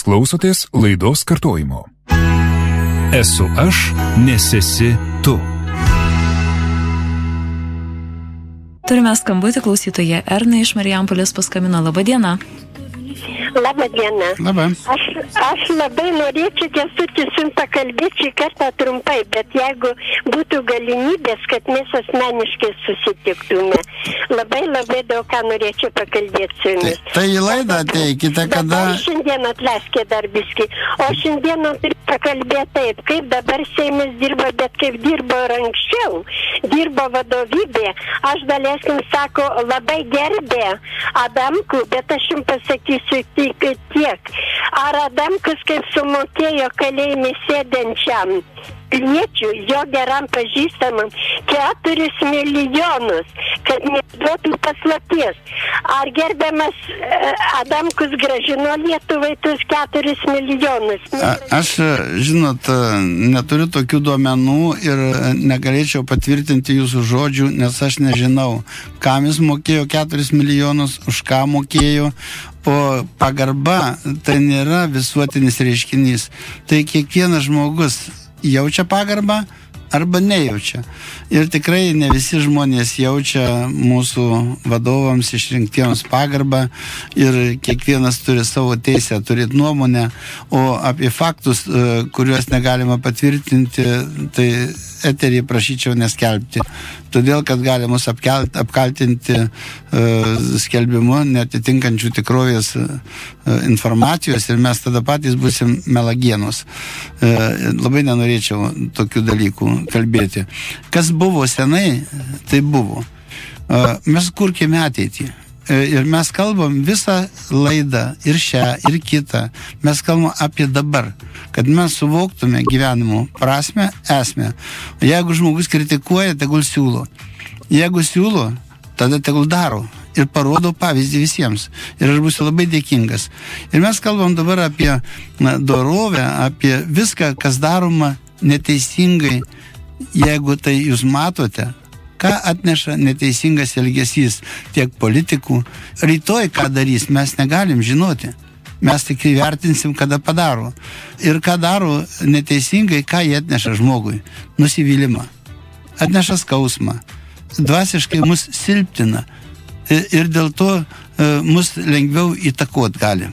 klausotės laidos kartojimo. Esu aš, nes esi tu. Turime skambutį klausytoje Erna iš Marijampolės paskambino. Labą dieną. Labą dieną. Labą. Aš labai norėčiau Kęstutis jums pakalbėti šį kartą trumpai, bet jeigu būtų galimybės, kad mes asmeniškai susitiktume, labai daug ką norėčiau pakalbėti su jumis. Tai į laidą ateikite, kada... Dabar šiandien atleiskė dar biskį, o šiandien turiu pakalbėti taip, kaip dabar Seimas dirba, bet kaip dirbo ir anksčiau, dirbo vadovybė. Aš daleiskim sako, labai gerbė Adamkų, bet aš jums pasakysiu tiek. Ar Adamkus kaip sumokėjo kalėjime sėdenčiam piliečiui, jo geram pažįstamam, 4 milijonus, kad neduotų paslapties. Ar gerbiamas Adamkus gražino Lietuvai tuos 4 milijonus? Aš, žinot, neturiu tokių duomenų ir negalėčiau patvirtinti jūsų žodžių, nes aš nežinau, kam jis mokėjo 4 milijonus, už ką mokėjo. O pagarba tai nėra visuotinis reiškinys. Tai kiekvienas žmogus jaučia pagarbą arba nejaučia. Ir tikrai ne visi žmonės jaučia mūsų vadovams išrinktiems pagarbą ir kiekvienas turi savo teisę, turi nuomonę, o apie faktus, kuriuos negalima patvirtinti, tai eterį prašyčiau neskelbti. Todėl, kad gali mus apkaltinti skelbimu neatitinkančių tikrovės informacijos ir mes tada patys būsim melagienos. Labai nenorėčiau tokių dalykų kalbėti. Kas buvo senai, tai buvo. Mes kurkime ateitį. Ir mes kalbam visą laidą, ir šią, ir kitą. Mes kalbam apie dabar, kad mes suvoktume gyvenimo prasmę, esmę. Jeigu žmogus kritikuoja, tegul siūlo. Jeigu siūlo, tada tegul daro. Ir parodo pavyzdį visiems. Ir aš būsiu labai dėkingas. Ir mes kalbam dabar apie dorovę, apie viską, kas daroma neteisingai. Jeigu tai jūs matote, ką atneša neteisingas elgesys tiek politikų. Rytoj ką darys, mes negalim žinoti. Mes tik įvertinsim, kada padaro. Ir ką daro neteisingai, ką jie atneša žmogui. Nusivylimą. Atneša skausmą. Dvasiškai mus silptina. Ir dėl to mus lengviau įtakot gali.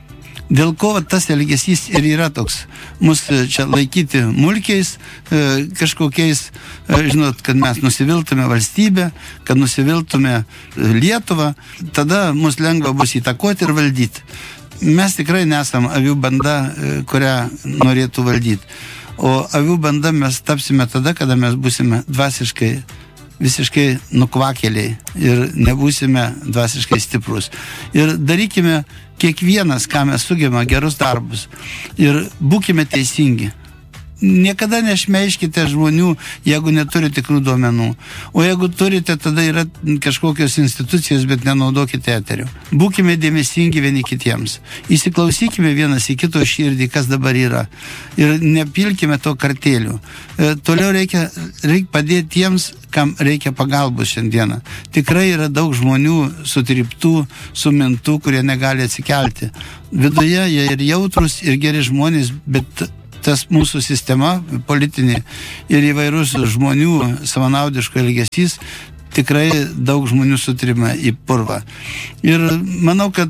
Dėl ko tas elgesys ir yra toks. Mus čia laikyti mulkiais, kažkokiais, žinot, kad mes nusiviltume valstybę, kad nusiviltume Lietuvą, tada mus lengva bus įtakoti ir valdyti. Mes tikrai nesam avių banda, kurią norėtų valdyti. O avių banda mes tapsime tada, kada mes būsime dvasiškai visiškai nukvakėliai ir nebūsime dvasiškai stiprus. Ir darykime kiekvienas, ką mes sugebame, gerus darbus. Ir būkime teisingi. Niekada nešmeiškite žmonių, jeigu neturi tikrų duomenų. O jeigu turite, tada yra kažkokios institucijos, bet nenaudokite eterių. Būkime dėmesingi vieni kitiems. Įsiklausykime vienas į kito širdį, kas dabar yra. Ir nepilkime to kartėlių. Toliau reikia padėti tiems, kam reikia pagalbos šiandieną. Tikrai yra daug žmonių sutriptų, sumintų, kurie negali atsikelti. Viduje jie ir jautrus, ir geri žmonės, bet tas mūsų sistema politinė ir įvairūs žmonių savanaudiško elgesys tikrai daug žmonių sutrima į purvą. Ir manau, kad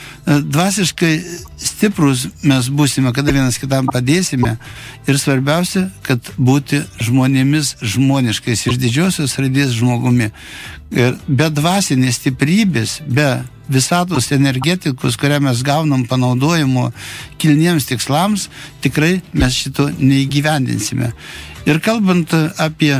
dvasiškai stiprus mes būsime, kada vienas kitam padėsime. Ir svarbiausia, kad būti žmonėmis žmoniškais, iš didžiosios raidės žmogumi. Ir be dvasinės stiprybės, be visatos energetikos, kurią mes gaunam panaudojimo kilniems tikslams, tikrai mes šito neįgyvendinsime. Ir kalbant apie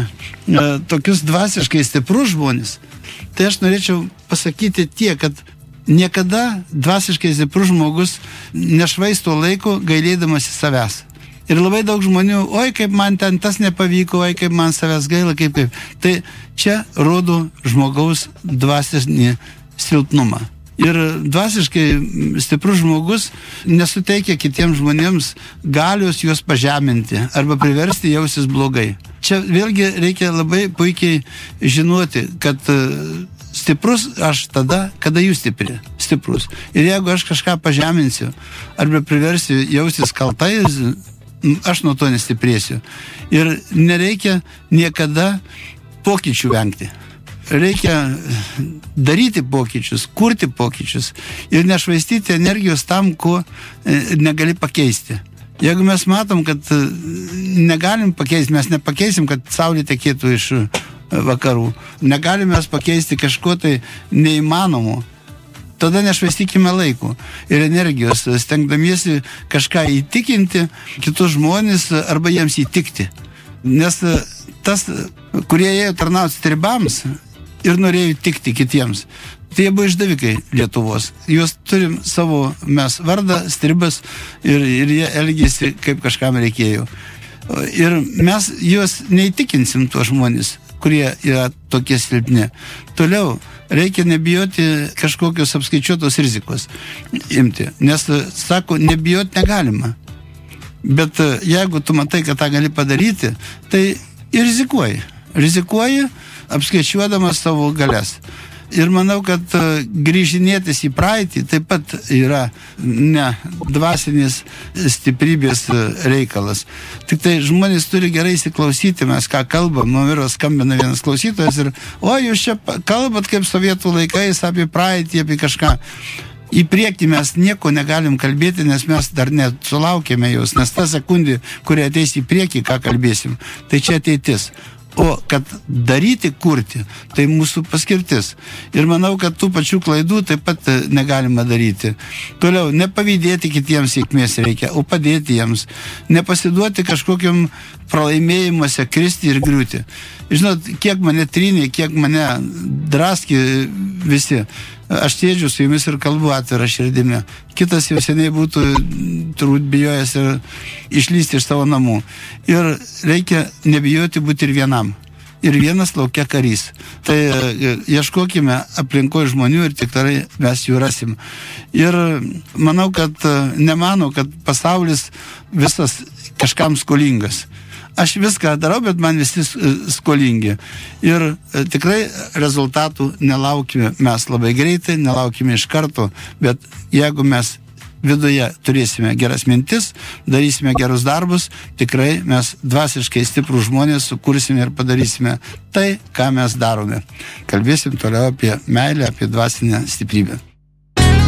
tokius dvasiškai stiprus žmonės, tai aš norėčiau pasakyti tiek, kad niekada dvasiškai stiprus žmogus nešvaisto laiko gailėdamas į savęs. Ir labai daug žmonių, oi kaip man ten tas nepavyko, oi kaip man savęs gaila, kaip. Tai čia rodo žmogaus dvasinį silpnumą. Ir dvasiškai stiprus žmogus nesuteikia kitiems žmonėms galios juos pažeminti arba priversti jausis blogai. Čia vėlgi reikia labai puikiai žinoti, kad Stiprus aš tada, kada jūs stiprus. Ir jeigu aš kažką pažeminsiu, arba priversiu jaustis kaltai, aš nuo to nestiprėsiu. Ir nereikia niekada pokyčių vengti. Reikia daryti pokyčius, kurti pokyčius ir nešvaistyti energijos tam, ko negali pakeisti. Jeigu mes matom, kad negalim pakeisti, mes nepakeisim, kad saulė tekėtų iš vakarų. Negalime mes pakeisti kažko tai neįmanomo. Tada nešvaistykime laiko ir energijos, stengdamiesi kažką įtikinti kitus žmonės arba jiems įtikti. Nes tas, kurie ėjo tarnauti stribams ir norėjo įtikti kitiems, tai jie buvo išdavikai Lietuvos. Juos turim savo mes vardą, stribas ir jie elgėsi kaip kažkam reikėjo. Ir mes juos neįtikinsim tuos žmonės, kurie yra tokie silpni. Toliau reikia nebijoti kažkokios apskaičiuotos rizikos imti, nes, sako, nebijoti negalima. Bet jeigu tu matai, kad tą gali padaryti, tai ir rizikuoji. Rizikuoji, apskaičiuodamas savo galias. Ir manau, kad grįžinėtis į praeitį taip pat yra ne dvasinės stiprybės reikalas. Tik tai žmonės turi gerai įsiklausyti, mes ką kalbam. Man vyras skambina vienas klausytojas ir, jūs čia kalbat kaip sovietų laikais apie praeitį, apie kažką. Į priekį mes nieko negalim kalbėti, nes mes dar net sulaukėme jos, nes ta sekundė, kurie ateis į priekį, ką kalbėsim, tai čia ateitis. O kad daryti, kurti, tai mūsų paskirtis. Ir manau, kad tų pačių klaidų taip pat negalima daryti. Toliau, nepavydėti kitiems sėkmės reikia, o padėti jiems. Nepasiduoti kažkokiam pralaimėjimuose, kristi ir griūti. Žinot, kiek mane trynė, kiek mane draskė visi. Aš sėdžiu su jumis ir kalbu atvirą širdimi. Kitas jau seniai būtų turbūt bijojęs ir išlysti iš savo namų. Ir reikia nebijoti būti ir vienam. Ir vienas laukia karys. Tai ieškokime aplinkoje žmonių ir tikrai mes jų rasim. Ir manau, kad nemano, kad pasaulis visas kažkam skolingas. Aš viską darau, bet man visi skolingi. Ir tikrai rezultatų nelaukime mes labai greitai, nelaukime iš karto, bet jeigu mes viduje turėsime geras mintis, darysime gerus darbus, tikrai mes dvasiškai stiprų žmonės sukursime ir padarysime tai, ką mes darome. Kalbėsim toliau apie meilę, apie dvasinę stiprybę.